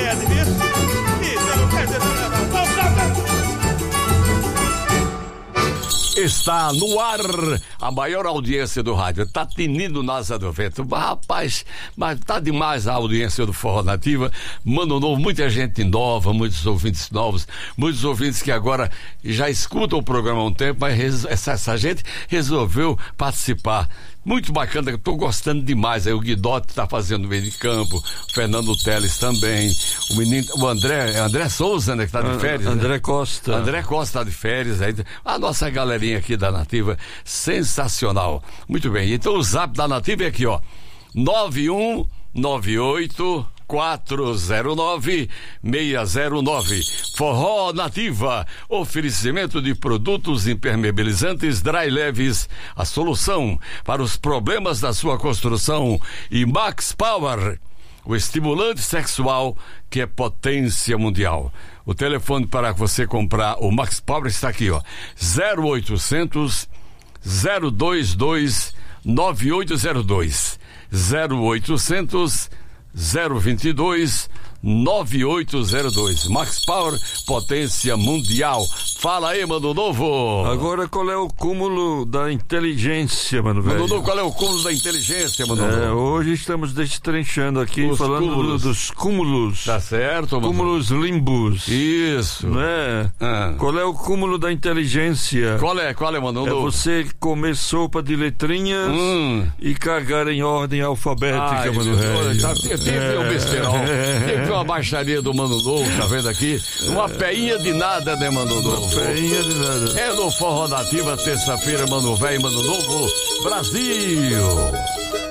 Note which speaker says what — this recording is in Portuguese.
Speaker 1: pede, viu? E pelo pé de
Speaker 2: Está no ar a maior audiência do rádio. Tá tinindo Nasa do Vento. Rapaz, mas tá demais a audiência do Forró Nativa. Mano Novo, muita gente nova, muitos ouvintes novos, muitos ouvintes que agora já escutam o programa há um tempo, mas essa gente resolveu participar. Muito bacana, eu tô gostando demais. Aí o Guidotti tá fazendo meio de campo, o Fernando Teles também, o André Souza, né, que tá de férias.
Speaker 3: André
Speaker 2: né?
Speaker 3: Costa.
Speaker 2: André Costa tá de férias. Aí, a nossa galerinha aqui da Nativa, sensacional. Muito bem, então o zap da Nativa é aqui, ó, 9198-409-609. Forró Nativa, oferecimento de produtos impermeabilizantes Dry Leves, a solução para os problemas da sua construção. E Max Power, o estimulante sexual que é potência mundial. O telefone para você comprar o Max Power está aqui, ó, 0800 022 9802, 0800 022 9802. Max Power, potência mundial. Fala aí, Mano Novo.
Speaker 3: Agora, qual é o cúmulo da inteligência, mano velho?
Speaker 2: Mano Novo, qual é o cúmulo da inteligência, Mano Novo?
Speaker 3: Hoje estamos destrinchando aqui,
Speaker 2: Os
Speaker 3: falando
Speaker 2: cúmulos.
Speaker 3: dos cúmulos.
Speaker 2: Tá certo, Mano?
Speaker 3: Cúmulos limbos.
Speaker 2: Isso.
Speaker 3: Né? Qual é o cúmulo da inteligência?
Speaker 2: Qual é, Mano
Speaker 3: É
Speaker 2: Novo?
Speaker 3: você comer sopa de letrinhas e cagar em ordem alfabética, mano velho.
Speaker 2: Teve um besterol, teve uma baixaria do Mano Novo, tá vendo aqui? Uma peinha de nada, né, Mano Novo?
Speaker 3: Peinha de nada.
Speaker 2: É no Forró Nativa, terça-feira, Mano Velho, Mano Novo, Brasil.